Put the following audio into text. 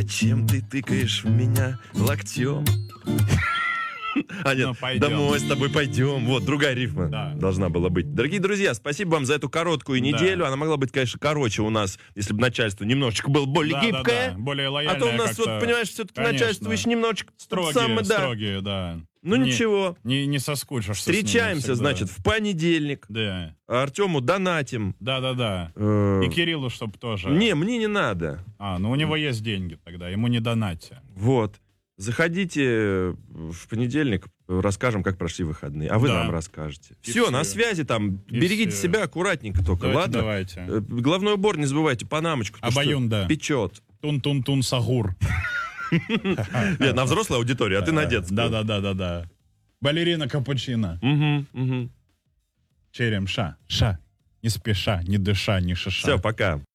Чем ты тыкаешь в меня локтем? А нет, домой с тобой пойдем. Вот, другая рифма должна была быть. Дорогие друзья, спасибо вам за эту короткую неделю. Она могла быть, конечно, короче у нас, если бы начальство немножечко было более гибкое. Более лояльное. А то у нас, вот, понимаешь, все-таки начальство еще немножечко... Строгие, да. Ну ничего. Не соскучишься. Встречаемся, значит, в понедельник. Да. Артему донатим. Да. И Кириллу, чтобы тоже. Не, мне не надо. Ну у него есть деньги тогда, ему не донатьте. Вот. Заходите в понедельник, расскажем, как прошли выходные. А вы нам расскажете. Все, на связи там. Берегите себя аккуратнько только, ладно? Давайте. Головной убор не забывайте, панамочку. Обоюн, да. Печет. Тун-тун-тун сагур. Нет, на взрослой аудитории, а ты на детскую. Да. Балерина капучино. Угу. Черем ша. Не спеша, не дыша, не шиша. Все, пока.